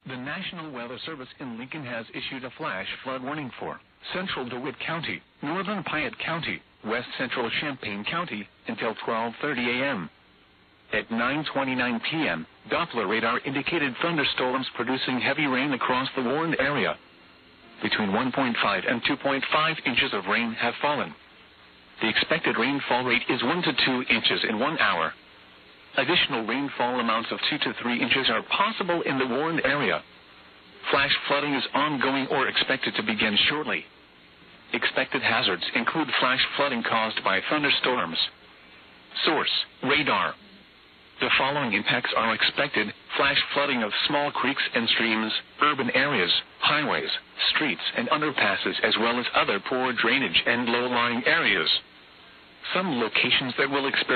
The National Weather Service in Lincoln has issued a flash flood warning for central DeWitt County, northern Piatt County, west central Champaign County until 12:30 a.m. At 9:29 p.m., Doppler radar indicated thunderstorms producing heavy rain across the warned area. Between 1.5 and 2.5 inches of rain have fallen. The expected rainfall rate is 1 to 2 inches in 1 hour. Additional rainfall amounts of 2 to 3 inches are possible in the warned area. Flash flooding is ongoing or expected to begin shortly. Expected hazards include flash flooding caused by thunderstorms. Source: radar. The following impacts are expected: flash flooding of small creeks and streams, urban areas, highways, streets and underpasses, as well as other poor drainage and low-lying areas. Some locations that will experience